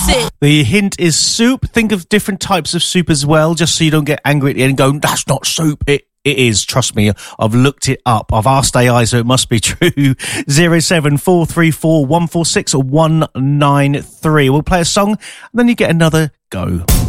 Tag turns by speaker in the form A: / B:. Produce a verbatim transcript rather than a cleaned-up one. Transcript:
A: it.
B: The hint is soup. Think of different types of soup as well, just so you don't get angry at the end and go, that's not soup. It It is, trust me. I've looked it up. I've asked A I, so it must be true. zero seven four three four one four six one nine three. We'll play a song, and then you get another go.